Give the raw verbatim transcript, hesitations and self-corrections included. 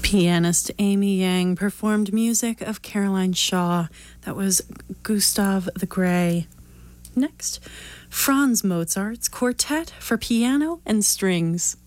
Pianist Amy Yang performed music of Caroline Shaw. That was Gustav the Grey. Next, Franz Mozart's Quartet for Piano and Strings.